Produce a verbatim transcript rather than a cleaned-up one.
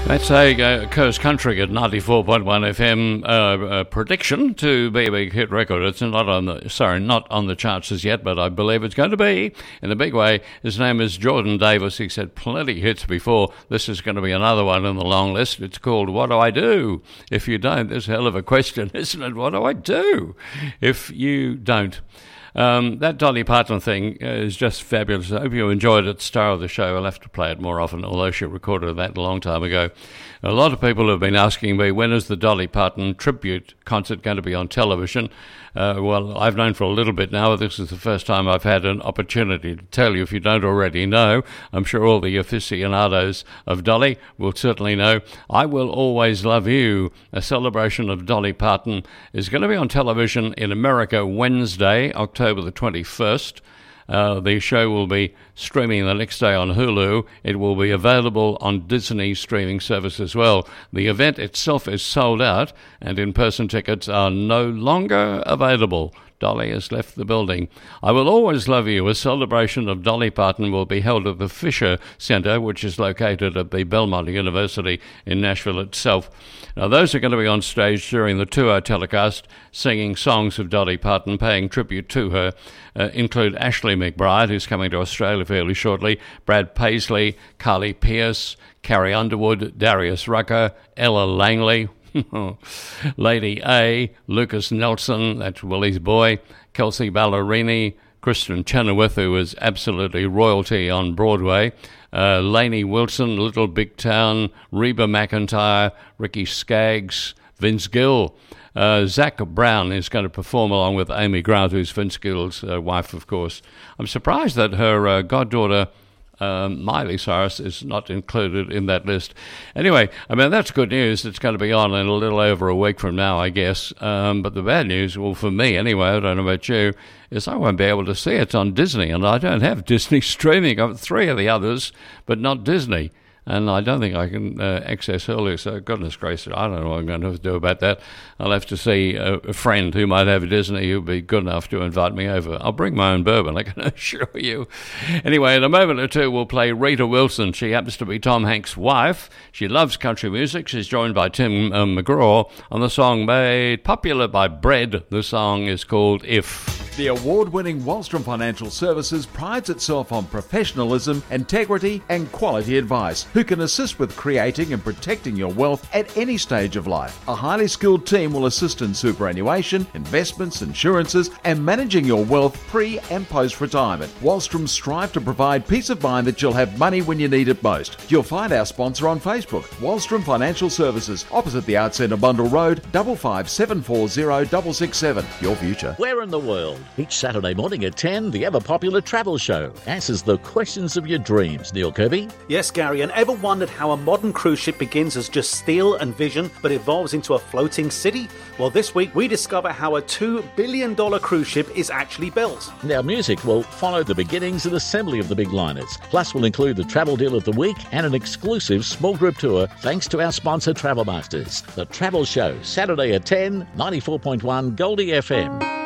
That's a uh, Coast Country at ninety-four point one F M uh, uh, prediction to be a big hit record. It's not on the sorry, not on the charts as yet, but I believe it's going to be in a big way. His name is Jordan Davis. He's had plenty hits before. This is going to be another one in the long list. It's called "What Do I Do If You Don't?" This is a hell of a question, isn't it? What do I do if you don't? Um, that Dolly Parton thing is just fabulous. I hope you enjoyed it. Star of the show. I'll have to play it more often, although she recorded that a long time ago. A lot of people have been asking me, when is the Dolly Parton tribute concert going to be on television? Uh, well, I've known for a little bit now. This is the first time I've had an opportunity to tell you. If you don't already know, I'm sure all the aficionados of Dolly will certainly know. I Will Always Love You, a celebration of Dolly Parton, is going to be on television in America Wednesday, October the twenty-first. Uh, the show will be streaming the next day on Hulu. It will be available on Disney streaming service as well. The event itself is sold out, and in-person tickets are no longer available. Dolly has left the building. I Will Always Love You, a celebration of Dolly Parton, will be held at the Fisher Center, which is located at the Belmont University in Nashville itself. Now, those are going to be on stage during the two-hour telecast, singing songs of Dolly Parton, paying tribute to her, uh, include Ashley McBryde, who's coming to Australia fairly shortly, Brad Paisley, Carly Pearce, Carrie Underwood, Darius Rucker, Ella Langley, Lady A, Lucas Nelson, that's Willie's boy, Kelsey Ballerini, Kristen Chenoweth, who is absolutely royalty on Broadway, uh, Lainey Wilson, Little Big Town, Reba McEntire, Ricky Skaggs, Vince Gill. Uh, Zach Brown is going to perform along with Amy Grant, who's Vince Gill's uh, wife, of course. I'm surprised that her uh, goddaughter Um, Miley Cyrus is not included in that list. Anyway, I mean, that's good news. It's going to be on in a little over a week from now, I guess. Um, but the bad news, well, for me anyway, I don't know about you, is I won't be able to see it on Disney, and I don't have Disney streaming. I've three of the others, but not Disney. And I don't think I can uh, access Hulu, so goodness gracious, I don't know what I'm going to have to do about that. I'll have to see a, a friend who might have a Disney who'd be good enough to invite me over. I'll bring my own bourbon, I can assure you. Anyway, in a moment or two, we'll play Rita Wilson. She happens to be Tom Hanks' wife. She loves country music. She's joined by Tim uh, McGraw on the song made popular by Bread. The song is called If. The award-winning Wallstrom Financial Services prides itself on professionalism, integrity and quality advice, who can assist with creating and protecting your wealth at any stage of life. A highly skilled team will assist in superannuation, investments, insurances and managing your wealth pre- and post-retirement. Wallstrom strive to provide peace of mind that you'll have money when you need it most. You'll find our sponsor on Facebook, Wallstrom Financial Services, opposite the Arts Centre Bundle Road, five five seven four zero six six seven. Your future. Where in the world? Each Saturday morning at ten, the ever-popular travel show answers the questions of your dreams. Neil Kirby? Yes, Gary, and ever wondered how a modern cruise ship begins as just steel and vision, but evolves into a floating city? Well, this week we discover how a two billion dollars cruise ship is actually built. Now, music will follow the beginnings and assembly of the big liners. Plus, we'll include the travel deal of the week and an exclusive small group tour thanks to our sponsor, Travel Masters. The Travel Show, Saturday at ten, ninety-four point one Goldie F M.